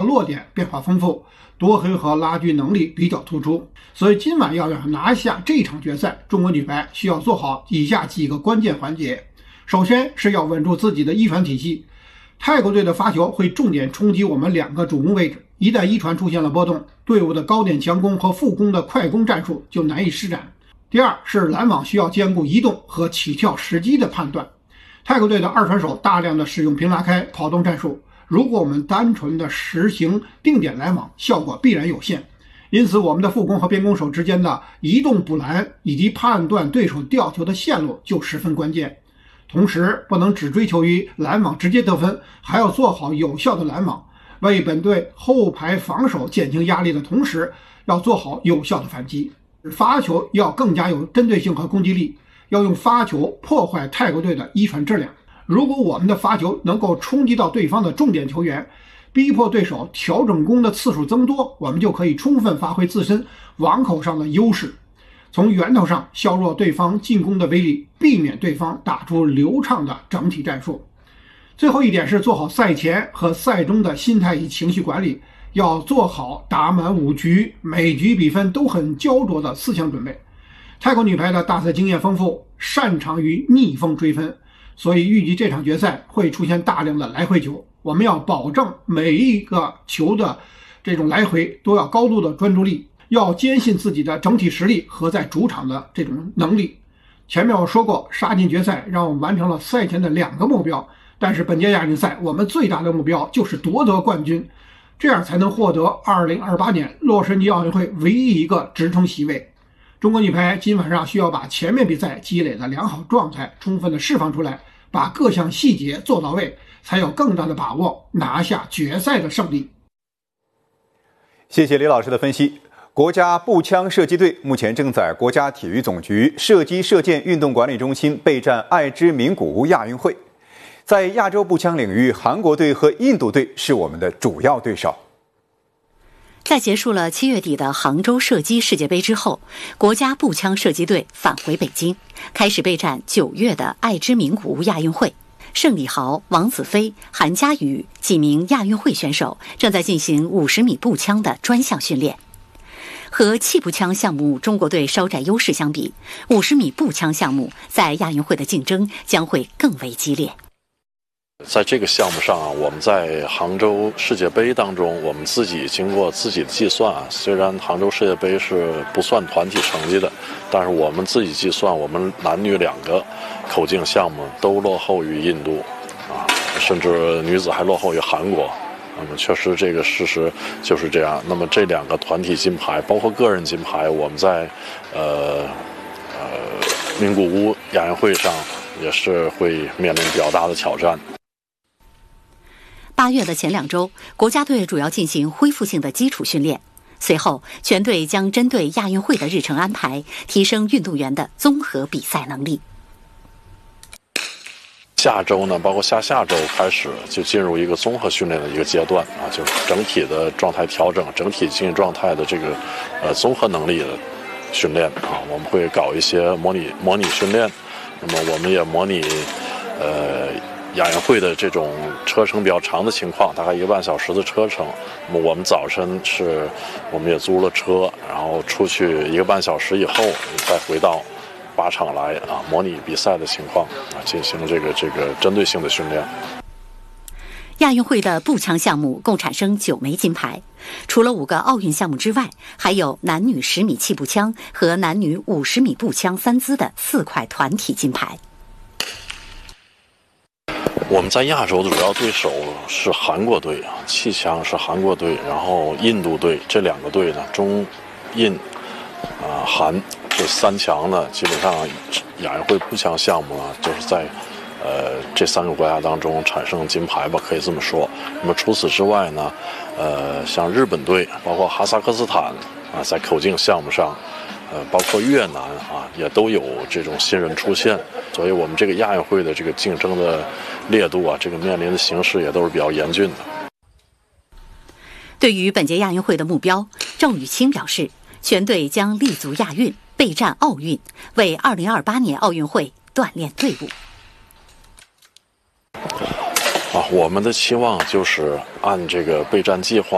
落点变化丰富，夺回和拉锯能力比较突出。所以今晚要拿下这场决赛，中国女排需要做好以下几个关键环节。首先是要稳住自己的一传体系，泰国队的发球会重点冲击我们2个主攻位置，一旦一传出现了波动，队伍的高点强攻和副攻的快攻战术就难以施展。第二是拦网需要兼顾移动和起跳时机的判断。泰国队的二传手大量的使用平拉开跑动战术，如果我们单纯的实行定点拦网，效果必然有限。因此我们的副攻和边攻手之间的移动补拦以及判断对手吊球的线路就十分关键。同时不能只追求于拦网直接得分，还要做好有效的拦网，为本队后排防守减轻压力的同时，要做好有效的反击。发球要更加有针对性和攻击力，要用发球破坏泰国队的一传质量。如果我们的发球能够冲击到对方的重点球员，逼迫对手调整攻的次数增多，我们就可以充分发挥自身网口上的优势，从源头上削弱对方进攻的威力，避免对方打出流畅的整体战术。最后一点是做好赛前和赛中的心态与情绪管理，要做好打满5局，每局比分都很焦灼的4强准备。泰国女排的大赛经验丰富，擅长于逆风追分，所以预计这场决赛会出现大量的来回球。我们要保证每一个球的这种来回都要高度的专注力，要坚信自己的整体实力和在主场的这种能力。前面我说过，杀进决赛让我们完成了赛前的2个目标，但是本届亚锦赛我们最大的目标就是夺得冠军，这样才能获得2028年洛杉矶奥运会唯一一个职称席位。中国女排今晚上需要把前面比赛积累的良好状态充分的释放出来，把各项细节做到位，才有更大的把握拿下决赛的胜利。 谢谢李老师的分析。国家步枪射击队目前正在国家体育总局射击射箭运动管理中心备战爱之名古屋亚运会。在亚洲步枪领域，韩国队和印度队是我们的主要对手。 在结束了7月底的杭州射击世界杯之后，国家步枪射击队返回北京，开始备战9月的爱之名古屋亚运会。盛礼豪、王子飞、韩佳宇几名亚运会选手正在进行50米步枪的专项训练。和气步枪项目中国队稍占优势相比，50米步枪项目在亚运会的竞争将会更为激烈。 在这个项目上我们在杭州世界杯当中，我们自己经过自己的计算虽然杭州世界杯是不算团体成绩的，但是我们自己计算，我们男女2个口径项目都落后于印度甚至女子还落后于韩国。那么确实这个事实就是这样。那么这2个团体金牌包括个人金牌，我们在名古屋亚运会上也是会面临比较大的挑战。 8月的前2周，国家队主要进行恢复性的基础训练，随后全队将针对亚运会的日程安排，提升运动员的综合比赛能力。 下周呢，包括下周开始就进入一个综合训练的一个阶段就是整体的状态调整，整体竞技状态的这个综合能力的训练我们会搞一些模拟训练，那么我们也模拟亚运会的这种车程比较长的情况，大概1个半小时的车程。那么我们早晨我们也租了车，然后出去1个半小时以后，再回到靶场来模拟比赛的情况进行这个针对性的训练。 亚运会的步枪项目共产生9枚金牌，除了5个奥运项目之外，还有男女10米气步枪和男女50米步枪3姿的4块团体金牌。 我们在亚洲的主要对手是韩国队气枪是韩国队，然后印度队，这2个队呢，中印韩这3强呢，基本上亚运会步枪项目就是在这3个国家当中产生金牌吧，可以这么说。那么除此之外呢，像日本队，包括哈萨克斯坦在口径项目上，包括越南也都有这种新人出现，所以我们这个亚运会的这个竞争的烈度这个面临的形势也都是比较严峻的。 对于本届亚运会的目标，赵雨清表示，全队将立足亚运，备战奥运，为2028年奥运会锻炼队伍。 我们的期望就是按这个备战计划